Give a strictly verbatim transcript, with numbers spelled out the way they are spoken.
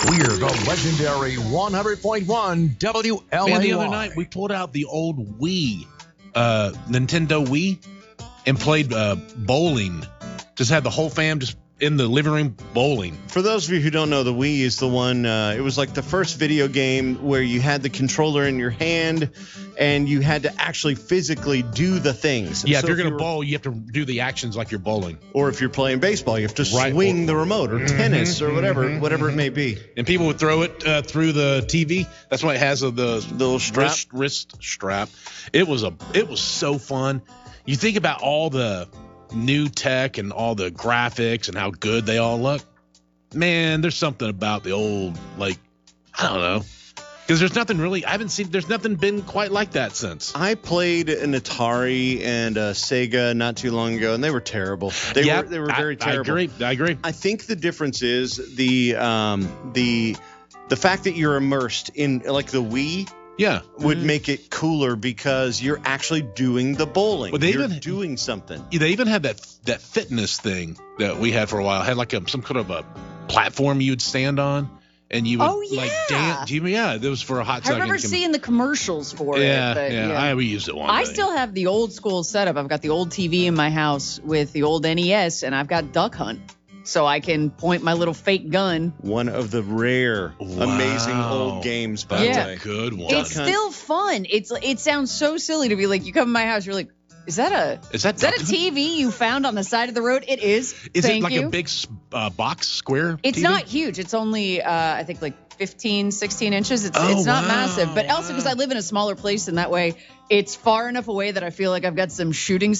We're the legendary one hundred point one W L A Y. Man, the other night we pulled out the old Wii, uh, Nintendo Wii, and played uh, bowling. Just had the whole fam just in the living room bowling. For those of you who don't know, the Wii is the one, uh, it was like the first video game where you had the controller in your hand and you had to actually physically do the things. Yeah, so if you're going to were, bowl, you have to do the actions like you're bowling. Or if you're playing baseball, you have to Right. swing the remote, or Mm-hmm, tennis, or whatever, mm-hmm, whatever mm-hmm. it may be. And people would throw it uh, through the T V. That's why it has uh, the little strap. Wrist, wrist strap. It was a, it was so fun. You think about all the new tech and all the graphics and how good they all look. Man, there's something about the old, like, I don't know. Because there's nothing really, I haven't seen, there's nothing been quite like that since. I played an Atari and a Sega not too long ago, and they were terrible. They yeah, were they were very I, terrible. I agree. I agree. I think the difference is the um, the the fact that you're immersed in, like, the Wii. Yeah. Would mm-hmm. make it cooler because you're actually doing the bowling. Well, they you're even, doing something. They even had that that fitness thing that we had for a while. It had like a, some kind of a platform you'd stand on, and you would oh, yeah. like dance. Yeah, it was for a hot I second. remember seeing the commercials for yeah, it. But, yeah, yeah, I we used it one I day. still have the old school setup. I've got the old T V in my house with the old N E S, and I've got Duck Hunt. So I can point my little fake gun. One of the rare, wow. amazing old games, by yeah. the way. Good one. It's still fun. It's It sounds so silly to be like, you come in my house, you're like, is that a is that, is that a T V you found on the side of the road? It is. Is Thank it like you. a big uh, box square It's T V? not huge. It's only, uh, I think, like fifteen, sixteen inches. It's, oh, it's not wow. massive. But also because I live in a smaller place, and that way it's far enough away that I feel like I've got some shooting